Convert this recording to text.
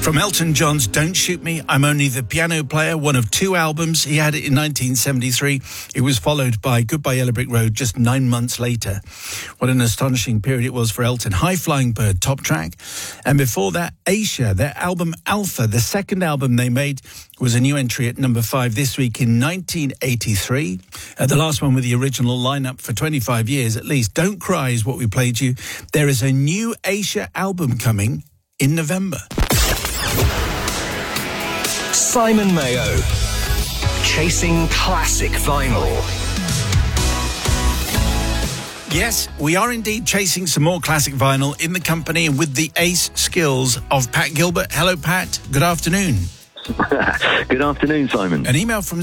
From Elton John's Don't Shoot Me, I'm Only the Piano Player, one of two albums. He had it in 1973. It was followed by Goodbye Yellow Brick Road just 9 months later. What an astonishing period it was for Elton. High Flying Bird, top track. And before that, Asia, their album Alpha, the second album they made, was a new entry at number 5 this week in 1983. The last one with the original lineup for 25 years at least. Don't Cry is what we played you. There is a new Asia album coming in November. Simon Mayo, chasing classic vinyl. Yes, we are indeed chasing some more classic vinyl in the company and with the ace skills of Pat Gilbert. Hello, Pat. Good afternoon. Good afternoon, Simon. An email from